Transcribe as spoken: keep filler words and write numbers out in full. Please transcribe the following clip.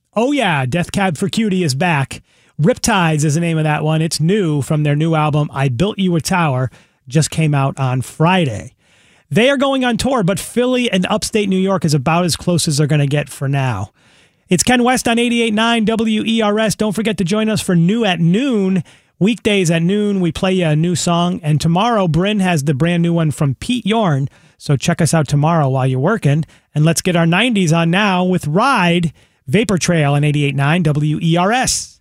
Oh, yeah. Death Cab for Cutie is back. Riptides is the name of that one. It's new from their new album, I Built You a Tower, just came out on Friday. They are going on tour, but Philly and upstate New York is about as close as they're going to get for now. It's Ken West on eighty-eight point nine W E R S. Don't forget to join us for New at Noon. Weekdays at noon, we play you a new song. And tomorrow, Bryn has the brand new one from Pete Yorn. So check us out tomorrow while you're working. And let's get our nineties on now with Ride, Vapor Trail on eighty-eight point nine W E R S.